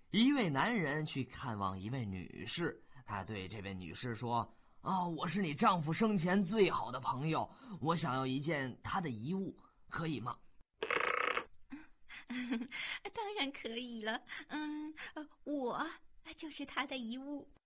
一位男人去看望一位女士，他对这位女士说：我是你丈夫生前最好的朋友，我想要一件他的遗物，可以吗？ 当然可以了。我就是他的遗物。